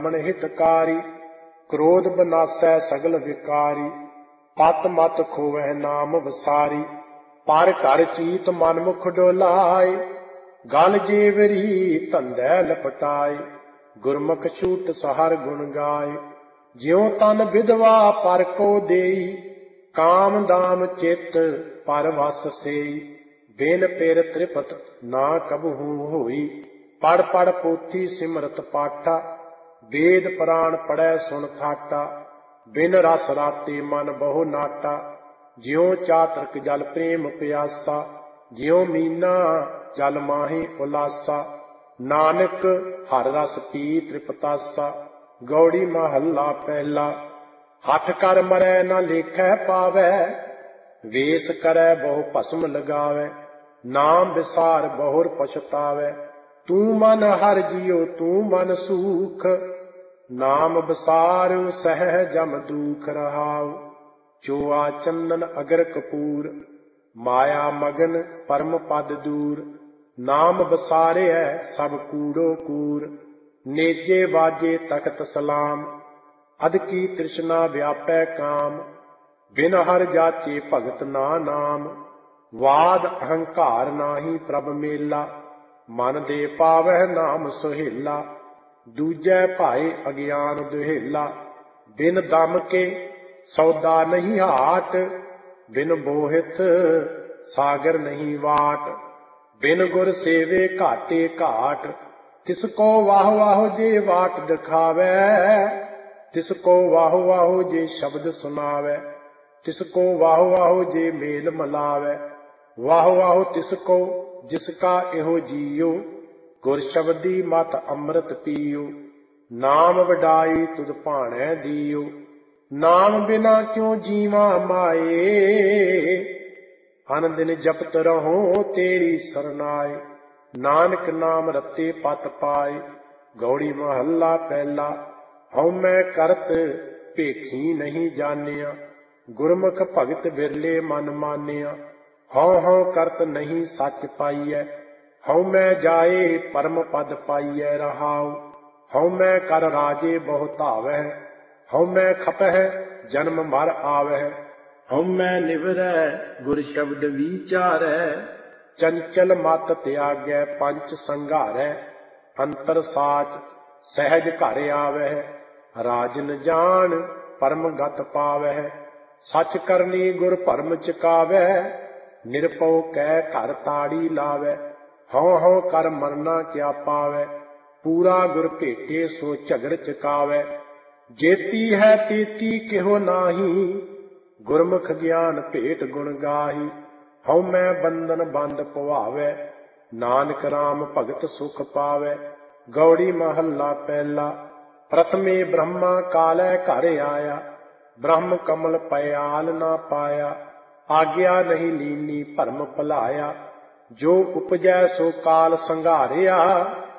ਮਨ ਹਿਤਕਾਰੀ। ਕ੍ਰੋਧ ਬਨਾਸੈ ਸਗਲ ਵਿਕਾਰੀ। ਪਤ ਮਤ ਖੋਵਹਿ ਨਾਮ ਵਸਾਰੀ। ਪਰ ਘਰ ਚੀਤ ਮਨ ਮੁਖ ਡੋਲਾਏ। ਗਲ ਜੇਵਰੀ ਧੰਦੈ ਲਪਟਾਏ। ਗੁਰਮੁਖ ਛੂਟ ਸਹਰ ਗੁਣ ਗਾਏ। ਜਿਉ ਤਨ ਵਿਧਵਾ ਪਰ ਕੋ ਦੇਈ। ਕਾਮ ਦਾਮ ਚਿਤ ਪਰ ਵਸ ਸੇਈ। ਬਿਨ ਪਿਰ ਤ੍ਰਿਪਤ ਨਾ ਕਬਹੂ ਹੋਈ। ਪੜ ਪੜ ਪੋਥੀ ਸਿਮਰਤ ਪਾਠਾ। ਵੇਦ ਪੁਰਾਣ ਪੜੈ ਸੁਣ ਠਾਟਾ। ਬਿਨ ਰਸ ਰਾਤੇ ਮਨ ਬਹੁ ਨਾਟਾ। ਜਿਉ ਚਾਤ੍ਰਿਕ ਜਲ ਪ੍ਰੇਮ ਪਿਆਸਾ। ਜਿਉ ਮੀਨਾ ਜਲ ਮਾਹੀ ਉਲਾਸਾ। ਨਾਨਕ ਹਰਿ ਰਸ ਪੀ ਤ੍ਰਿਪਤਾਸਾ। ਗੌੜੀ ਮਹੱਲਾ ਪਹਿਲਾ। ਹਠ ਕਰ ਮਰੈ ਨਾ ਲੇਖੈ ਪਾਵੈ। ਵੇਸ ਕਰੈ ਬਹੁ ਭਸਮ ਲਗਾਵੈ। ਨਾਮ ਵਿਸਾਰ ਬਹੁਰ ਪਛਤਾਵੈ। ਤੂੰ ਮਨ ਹਰਿ ਜੀਉ ਤੂੰ ਮਨ ਸੂਖ। ਨਾਮ ਵਿਸਾਰ ਸਹਿ ਜਮ ਦੂਖ ਰਹਾਉ। ਚੋਆ ਚੰਦਨ ਅਗਰ ਕਪੂਰ। ਮਾਇਆ ਮਗਨ ਪਰਮ ਪਦ ਦੂਰ। ਨਾਮ ਵਿਸਾਰਿਐ ਸਭ ਕੂੜੋ ਕੂਰ। ਨੇਜੇ ਬਾਜੇ ਤਖਤ ਸਲਾਮ। ਅਧ ਕੀ ਤ੍ਰਿਸ਼ਨਾ ਵਿਆਪੈ ਕਾਮ। ਬਿਨ ਹਰਿ ਜਾਚੇ ਭਗਤ ਨਾ ਨਾਮ। ਵਾਦ ਅਹੰਕਾਰ ਨਾਹੀ ਪ੍ਰਭ ਮੇਲਾ। ਮਨ ਦੇ ਪਾਵਹਿ ਨਾਮ ਸੁਹੇਲਾ। ਦੂਜੈ ਭਾਏ ਅਗਿਆਨ ਦੁਹੇਲਾ। ਬਿਨ ਦਮ ਕੇ ਸੌਦਾ ਨਹੀਂ ਹਾਟ। ਬਿਨ ਬੋਹਿਥ ਸਾਗਰ ਨਹੀਂ ਵਾਟ। ਬਿਨ ਗੁਰ ਸੇਵੇ ਘਾਟੇ ਘਾਟ। ਤਿਸ ਕੋ ਵਾਹ ਵਾਹ ਜੇ ਵਾਟ ਦਿਖਾਵੈ। ਤਿਸ ਕੋ ਵਾਹ ਵਾਹ ਜੇ ਸ਼ਬਦ ਸੁਨਾਵੈ। ਤਿਸ ਕੋ ਵਾਹ ਵਾਹ ਜੇ ਮੇਲ ਮਲਾਵੈ। ਵਾਹ ਵਾਹ ਤਿਸ ਕੋ ਜਿਸ ਕਾ ਇਹੋ ਜੀਉ। ਗੁਰ ਸ਼ਬਦੀ ਮਤ ਅੰਮ੍ਰਿਤ ਪੀਉ। ਨਾਮ ਵਡਾਈ ਤੁਧ ਭਾਣੈ ਦੀਉ। ਨਾਮ ਬਿਨਾ ਕਿਉ ਜੀਵਾ ਮਾਏ। ਅਨ ਦਿਨ ਜਪਤ ਰਹੋ ਤੇਰੀ ਸਰਨਾਏ। ਨਾਨਕ ਨਾਮ ਰਤੇ ਪਤ ਪਾਏ। ਗੌੜੀ ਮਹੱਲਾ ਪਹਿਲਾ। ਹਉ ਮੈਂ ਕਰਤ ਭੇਖੀ ਨਹੀਂ ਜਾਣਿਆ। ਗੁਰਮੁਖ ਭਗਤ ਬਿਰਲੇ ਮਨ ਮਾਨਿਆ। ਹਉ ਹਉ ਕਰਤ ਨਹੀਂ ਸੱਚ ਪਾਈਐ। ਹਉ ਮੈਂ ਜਾਏ ਪਰਮ ਪਦ ਪਾਈਐ ਰਹਾਉ। ਹਉ ਮੈਂ ਕਰ ਰਾਜੇ ਬਹੁ ਧਾਵੈ। ਹਉ ਮੈਂ ਖਪਹਿ ਜਨਮ ਮਰ ਆਵਹਿ। ਹਉ ਮੈਂ ਨਿਵਰੈ ਗੁਰ ਸ਼ਬਦ ਵੀਚਾਰੈ। ਚੰਚਲ ਮਤ ਤਿਆਗੈ ਪੰਚ ਸੰਘਾਰੈ। ਅੰਤਰ ਸਾਚ ਸਹਿਜ ਘਰ ਆਵਹਿ। ਰਾਜਨ ਜਾਣ ਪਰਮ ਗਤ ਪਾਵਹਿ। ਸੱਚ ਕਰਨੀ ਗੁਰ ਭਰਮ ਚਕਾਵੈ। ਨਿਰਭਉ ਕੈ ਘਰ ਤਾੜੀ ਲਾਵੈ। ਹਉ ਹਉ ਕਰ ਮਰਨਾ ਕਿਆ ਪਾਵੈ। ਪੂਰਾ ਗੁਰ ਭੇਟੇ ਸੋ ਝਗੜ ਚਕਾਵੈ। ਜੇਤੀ ਹੈ ਤੇਤੀ ਕਿਹੋ ਨਾਹੀ। ਗੁਰਮੁਖ ਗਿਆਨ ਭੇਟ ਗੁਣ ਗਾਹੀ। ਹਉ ਮੈਂ ਬੰਧਨ ਬੰਦ ਪਵਾਵੈ। ਨਾਨਕ ਰਾਮ ਭਗਤ ਸੁਖ ਪਾਵੈ। ਗੌੜੀ ਮਹੱਲਾ ਪਹਿਲਾ। ਪ੍ਰਥਮੇ ਬ੍ਰਹਮਾ ਕਾਲੈ ਘਰ ਆਇਆ। ਬ੍ਰਹਮ ਕਮਲ ਪਇਆਲ ਨਾ ਪਾਇਆ। ਆਗਿਆ ਨਹੀਂ ਲੀਨੀ ਭਰਮ ਭੁਲਾਇਆ। ਜੋ ਉਪਜੈ ਸੋ ਕਾਲ ਸੰਘਾਰਿਆ।